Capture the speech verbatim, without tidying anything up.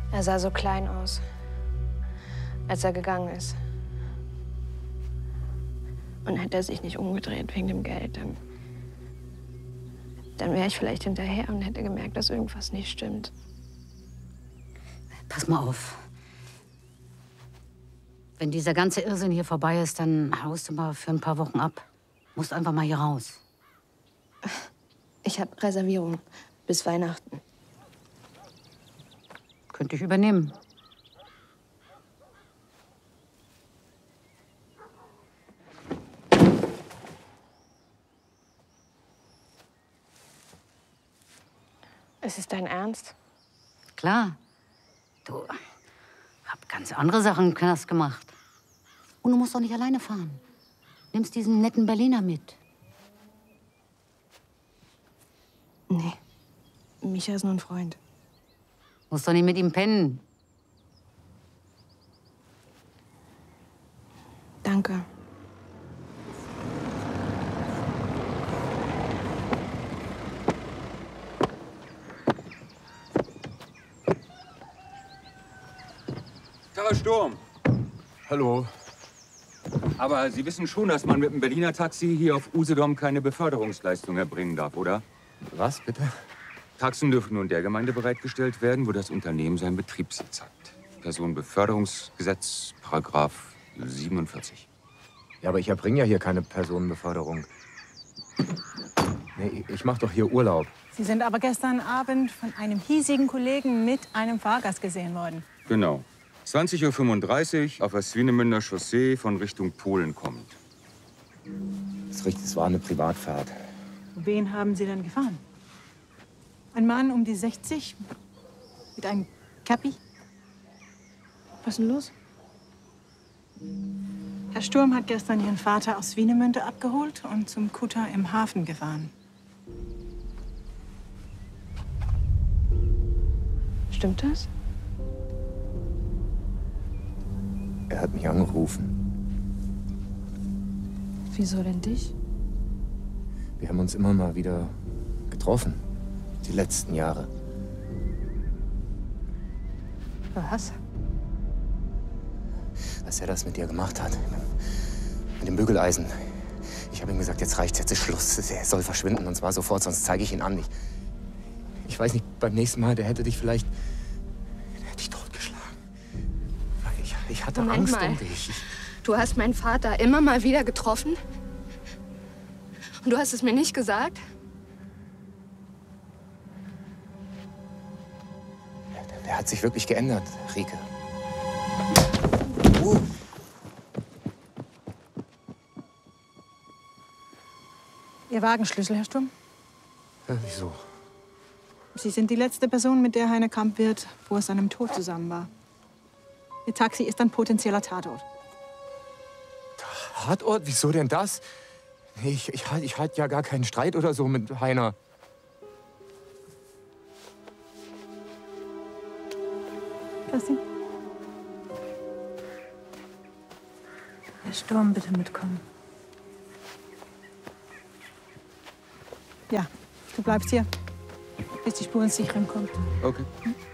Er sah so klein aus, als er gegangen ist. Und hätte er sich nicht umgedreht wegen dem Geld, dann, dann wäre ich vielleicht hinterher und hätte gemerkt, dass irgendwas nicht stimmt. Pass mal auf. Wenn dieser ganze Irrsinn hier vorbei ist, dann haust du mal für ein paar Wochen ab. Musst einfach mal hier raus. Ich habe Reservierung bis Weihnachten. Könnte ich übernehmen. Ist es dein Ernst? Klar. Du, hab ganz andere Sachen im Knast gemacht. Und du musst doch nicht alleine fahren. Nimmst diesen netten Berliner mit. Nee. Micha ist nur ein Freund. Musst doch nicht mit ihm pennen. Danke. Tara Sturm. Hallo. Aber Sie wissen schon, dass man mit dem Berliner Taxi hier auf Usedom keine Beförderungsleistung erbringen darf, oder? Was, bitte? Taxen dürfen nur in der Gemeinde bereitgestellt werden, wo das Unternehmen seinen Betriebssitz hat. Personenbeförderungsgesetz, Paragraph siebenundvierzig. Ja, aber ich erbringe ja hier keine Personenbeförderung. Nee, ich mache doch hier Urlaub. Sie sind aber gestern Abend von einem hiesigen Kollegen mit einem Fahrgast gesehen worden. Genau. zwanzig Uhr fünfunddreißig auf der Swinemünder Chaussee von Richtung Polen kommt. Das ist richtig, es war eine Privatfahrt. Wen haben Sie denn gefahren? Ein Mann um die sechzig mit einem Cappy? Was ist denn los? Herr Sturm hat gestern Ihren Vater aus Swinemünde abgeholt und zum Kutter im Hafen gefahren. Stimmt das? Er hat mich angerufen. Wieso denn dich? Wir haben uns immer mal wieder getroffen. Die letzten Jahre. Was? Was er das mit dir gemacht hat. Mit dem Bügeleisen. Ich habe ihm gesagt, jetzt reicht's, jetzt ist Schluss. Er soll verschwinden und zwar sofort, sonst zeige ich ihn an. Ich, ich weiß nicht, beim nächsten Mal, der hätte dich vielleicht... Der hätte dich totgeschlagen. Ich, ich hatte Moment Angst mal. um dich. Du hast meinen Vater immer mal wieder getroffen? Und du hast es mir nicht gesagt? Der hat sich wirklich geändert, Rieke. Uh. Ihr Wagenschlüssel, Herr Sturm? Ja, wieso? Sie sind die letzte Person, mit der Heiner Kampwirt vor seinem Tod zusammen war. Ihr Taxi ist ein potenzieller Tatort. Tatort? Wieso denn das? Nee, ich, ich, halt- ich hatte ja gar keinen Streit oder so mit Heiner. Kerstin? Herr Sturm, bitte mitkommen. Ja, du bleibst hier, bis die Spurensicherung kommt. Okay.